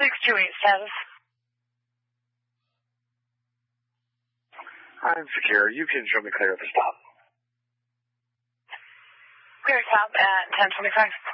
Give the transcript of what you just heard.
628 status. I'm secure. You can show me clear at the stop. Clear stop at 1025.